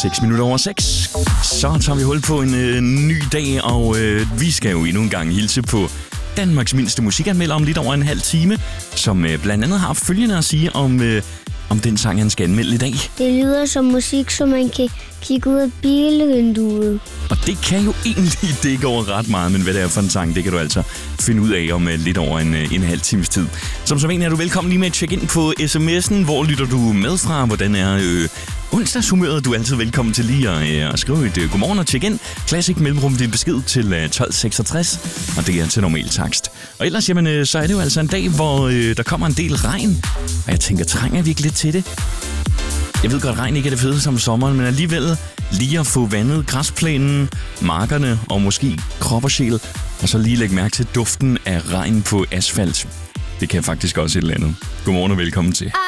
6:06. Så tager vi hul på en ny dag, og vi skal jo endnu en gang hilse på Danmarks mindste musikanmelder om lidt over en halv time, som blandt andet har følgende at sige om den sang, han skal anmelde i dag. Det lyder som musik, som man kan kigge ud af bilvinduet. Og det kan jo egentlig dække over ret meget, men hvad det er for en sang, det kan du altså finde ud af om lidt over en halv times tid. Som egentlig er du velkommen lige med at tjekke ind på sms'en. Hvor lytter du med fra? Hvordan er onsdagshumøret? Du er altid velkommen til lige at skrive et godmorgen og tjekke ind. Classic mellemrum din besked til 1266, og det er til normal takst. Og ellers, jamen, så er det jo altså en dag, hvor der kommer en del regn. Og jeg tænker, trænger vi ikke lidt til det? Jeg ved godt, at regn ikke er det fedeste om sommeren, men alligevel lige at få vandet græsplænen, markerne og måske krop og sjæl, og så lige lægge mærke til duften af regn på asfalt. Det kan faktisk også et eller andet. Godmorgen og velkommen til.